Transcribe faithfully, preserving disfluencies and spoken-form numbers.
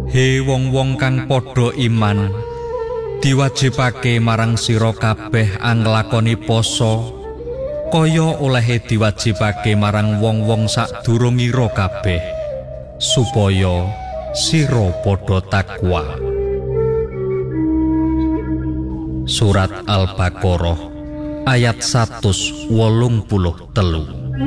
He wong-wong kang padha iman, diwajibake marang sira kabeh anglakoni poso, kaya olehe diwajibake marang wong-wong sadurungira kabeh, supaya sira padha takwa. Surat Al-Baqarah ayat seratus wolung puluh telu.